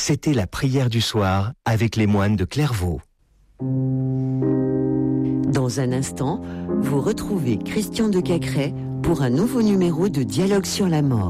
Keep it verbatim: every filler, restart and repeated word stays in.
C'était la prière du soir avec les moines de Clairvaux. Dans un instant, vous retrouvez Christian de Cacrès pour un nouveau numéro de Dialogue sur la mort.